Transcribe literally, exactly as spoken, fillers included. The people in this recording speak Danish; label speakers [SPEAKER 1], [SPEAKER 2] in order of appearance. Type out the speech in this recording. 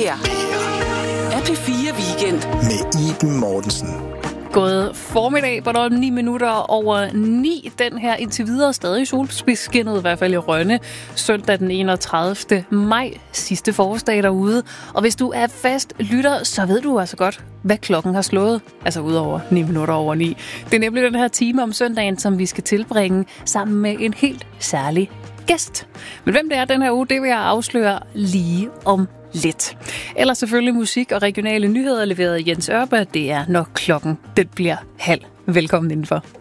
[SPEAKER 1] her er P fire Weekend
[SPEAKER 2] med Iben Mortensen.
[SPEAKER 3] Gået formiddag, hvor der er ni minutter over ni. Den her indtil videre stadig solspidskinnet, i hvert fald i Rønne. Søndag den enogtredivte maj, sidste forårsdag derude. Og hvis du er fast lytter, så ved du altså godt, hvad klokken har slået. Altså udover ni minutter over ni. Det er nemlig den her time om søndagen, som vi skal tilbringe sammen med en helt særlig gæst. Men hvem det er den her uge, det vil jeg afsløre lige om lidt. Ellers selvfølgelig musik og regionale nyheder leveret af Jens Ørberg. Det er, når klokken det bliver halv. Velkommen indenfor.